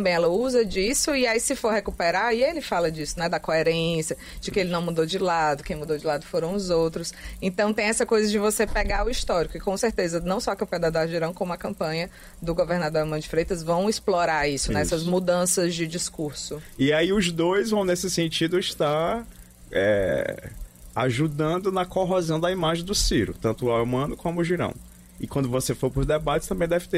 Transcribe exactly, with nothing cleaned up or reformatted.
também ela usa disso, e aí se for recuperar, e ele fala disso, né, da coerência, de que ele não mudou de lado, quem mudou de lado foram os outros. Então tem essa coisa de você pegar o histórico, e com certeza, não só a campanha da Haddad Girão, como a campanha do governador Armando de Freitas vão explorar isso, né, essas mudanças de discurso. E aí os dois vão, nesse sentido, estar é, ajudando na corrosão da imagem do Ciro, tanto o Armando como o Girão. E quando você for para os debates, também deve ter